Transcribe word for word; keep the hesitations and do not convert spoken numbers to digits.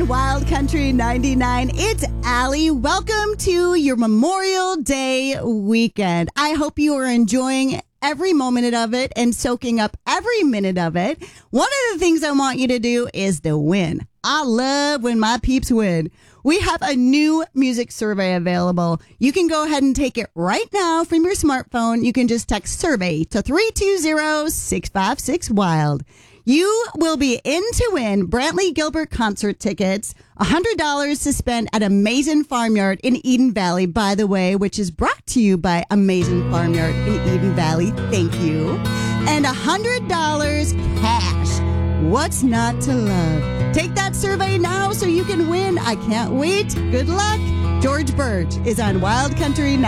Wild Country ninety-nine. It's Allie. Welcome to your Memorial Day weekend. I hope you are enjoying every moment of it and soaking up every minute of it. One of the things I want you to do is to win. I love when my peeps win. We have a new music survey available. You can go ahead and take it right now from your smartphone. You can just text survey to three two zero, six five six, wild. You will be in to win Brantley Gilbert concert tickets, one hundred dollars to spend at Amazing Farmyard in Eden Valley, by the way, which is brought to you by Amazing Farmyard in Eden Valley. Thank you. And one hundred dollars cash. What's not to love? Take that survey now so you can win. I can't wait. Good luck. George Birch is on Wild Country